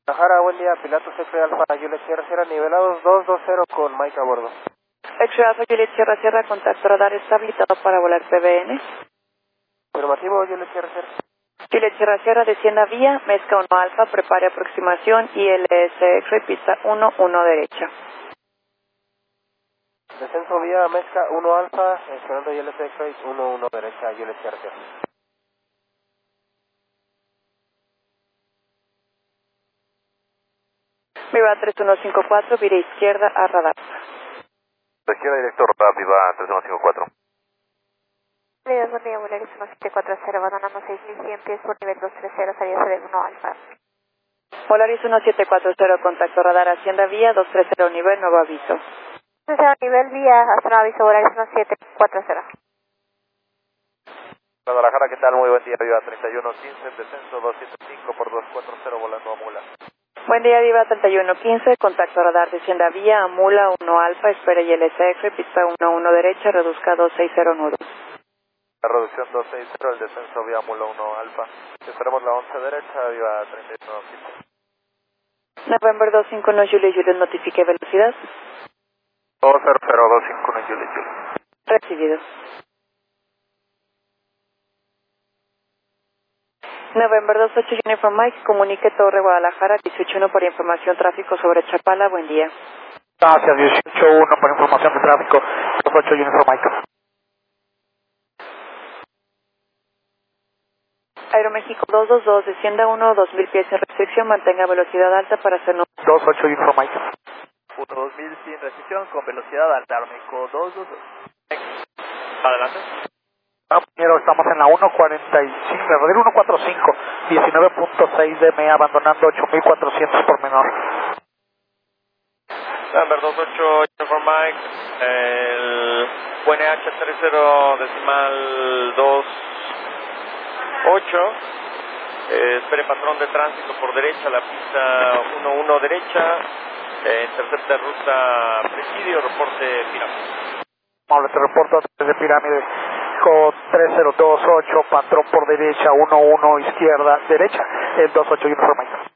Guadalajara, buen día, Pilatus X Alfa, Juliet Sierra Sierra, nivelados 220 con Mike a bordo. X-Ray Alfa, Juliet Sierra Sierra, contacto radar está habilitado para volar PBN. Afirmativo, Juliet Sierra Sierra. Juliet Sierra Sierra, descienda vía, Mezca 1 Alfa, prepare aproximación, ILS X-Ray, pista 1 derecha. Descenso vía Mezca 1 Alfa, esperando ILS X-Ray 1 derecha, Juliet Sierra Sierra. Viva 3154, vira izquierda a radar. Izquierda director, Viva 3154. Buen día, Volaris 1740, abandonando 6100 pies por nivel 230, salida de 1 Alfa. Volaris 1740, contacto radar, hacienda vía 230, nivel, nuevo aviso. Nivel vía, hasta nuevo aviso, Volaris 1740. Guadalajara, ¿qué tal? Muy buen día, Viva 3115, descenso 275 por 240, volando a Mula. Buen día, Viva 3115, contacto radar, descienda vía, Mula 1 Alfa, espera ILS X-Ray, pista 1 derecha, reduzca 260 nudos. La reducción 260, el descenso vía Mula 1 Alfa. Esperamos la 11 derecha, Viva 3115. November 251, Juliet, notifique velocidad. 20021, Juliet. Recibido. November 28 Uniform Mike, comunique Torre Guadalajara 181 por información tráfico sobre Chapala, buen día. Gracias, 181 por información de tráfico, 28 Uniform Mike. Aeroméxico 222, descienda 2000 pies sin restricción, mantenga velocidad alta para hacer 28 Uniform Mike. 2000 sin restricción, con velocidad alta, Aeroméxico 222. Adelante. Compañero, estamos en la 145, verdadero 145, 19.6 dm, abandonando 8400 por menor. November 28 Uniform Mike, el UNH 30 decimal 28, espere patrón de tránsito por derecha, la pista 11 derecha, intercepta ruta Presidio, reporte Pirámide. Amable, te reporto desde Pirámide, con 3028, patrón por derecha, 11 izquierda, derecha, el 28 Uniform Mike.